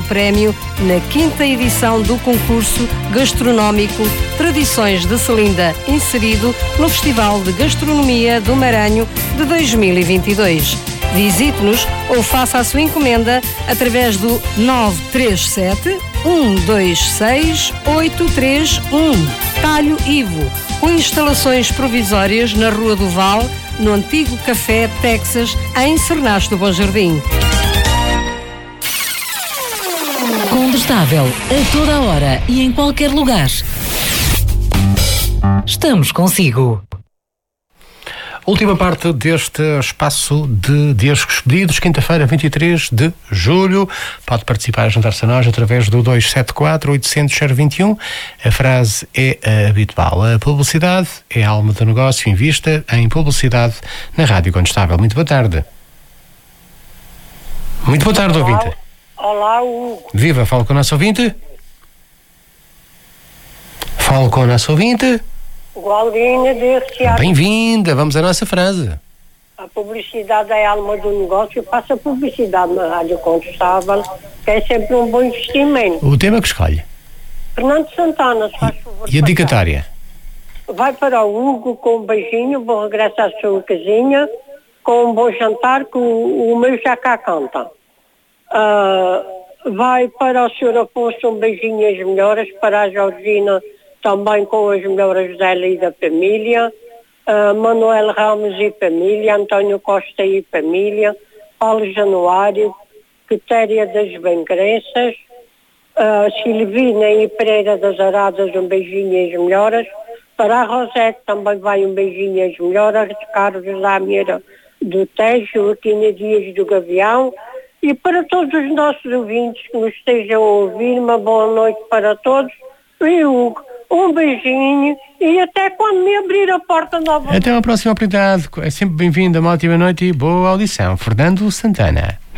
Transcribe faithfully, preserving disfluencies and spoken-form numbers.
prémio na quinta edição do concurso gastronómico Tradições de Celinda, inserido no Festival de Gastronomia do Maranhão de dois mil e vinte e dois. Visite-nos ou faça a sua encomenda através do nove três sete, um dois seis, oito três um. Talho Ivo, com instalações provisórias na Rua do Val, no antigo Café Texas, em Cernache do Bom Jardim. Condestável, a toda hora e em qualquer lugar. Estamos consigo. Última parte deste espaço de discos pedidos, quinta-feira, vinte e três de julho. Pode participar, juntar-se a nós através do dois sete quatro, oito zero zero, dois um. A frase é habitual. A publicidade é a alma do negócio. Invista em publicidade na Rádio Condestável. Muito boa tarde. Muito boa tarde, Olá, ouvinte. Olá, Hugo. Viva, falo com o nosso ouvinte. Falo com o nosso ouvinte. Gualdinha de Recife. Bem-vinda, vamos à nossa frase. A publicidade é a alma do negócio. Faça publicidade na Rádio Condestável, que é sempre um bom investimento. O tema que escolhe. Fernando Santana, se faz favor. E a dedicatória? Vai para o Hugo com um beijinho, bom regresso à sua casinha, com um bom jantar, que o, o meu já cá canta. Uh, vai para o senhor Afonso um beijinho e as melhoras, para a Georgina também com as melhoras dela e da família, uh, Manuel Ramos e família, António Costa e família, Paulo Januário, Quitéria das Bem-Crenças, uh, Silvina e Pereira das Aradas, um beijinho e as melhoras, para a Rosete também vai um beijinho e as melhoras, Carlos Lamieira do Tejo, Joaquina Dias do Gavião, e para todos os nossos ouvintes que nos estejam a ouvir, uma boa noite para todos. E Hugo, um beijinho e até quando me abrir a porta novamente. Até uma próxima oportunidade. É sempre bem-vindo, uma ótima noite e boa audição. Fernando Santana.